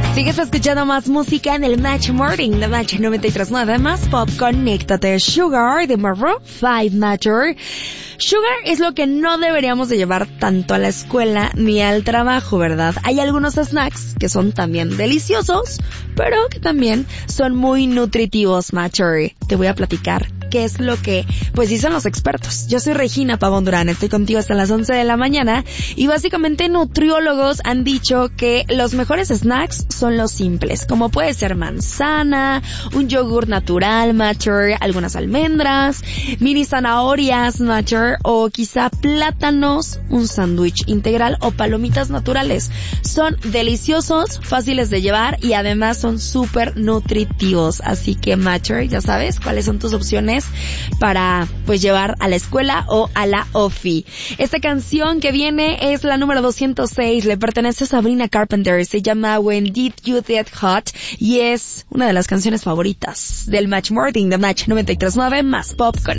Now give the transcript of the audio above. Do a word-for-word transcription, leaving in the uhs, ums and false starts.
Sigues escuchando más música en el Match Morning de Match noventa y tres punto nueve, más pop. Conéctate. Sugar de Maroon five Matter. Sugar es lo que no deberíamos de llevar tanto a la escuela ni al trabajo, ¿verdad? Hay algunos snacks que son también deliciosos, pero que también son muy nutritivos, Matcher. Te voy a platicar qué es lo que pues dicen los expertos. Yo soy Regina Pavón Durán, estoy contigo hasta las once de la mañana y básicamente nutriólogos han dicho que los mejores snacks son los simples, como puede ser manzana, un yogur natural, Matcher, algunas almendras, mini zanahorias, Matcher, o quizá plátanos, un sándwich integral o palomitas naturales. Son deliciosos, fáciles de llevar y además son súper nutritivos. Así que, Matcher, ya sabes cuáles son tus opciones para pues llevar a la escuela o a la ofi. Esta canción que viene es la número doscientos seis, le pertenece a Sabrina Carpenter, se llama When Did You Get Hot y es una de las canciones favoritas del Match Morning de Match noventa y tres punto nueve, más pop con